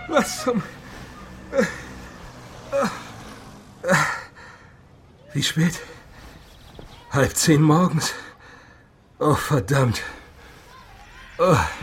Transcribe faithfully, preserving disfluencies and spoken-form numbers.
Was zum... Wie spät? Halb zehn morgens? Oh, verdammt. Oh.